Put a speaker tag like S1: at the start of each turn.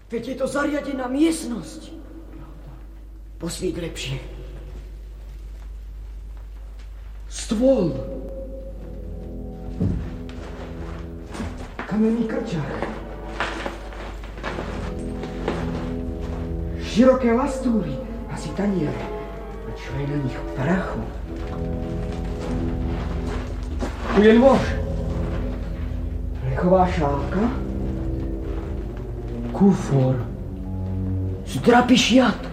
S1: Veď je to zariadená miestnosť. Posvíť lepšie. Stôl. Kamenný krčák. Široké lastúry. Asi taniere. A čo je na nich prachu? Tu je nôž. Plechová šálka. Kufor. Zdrapy šiat.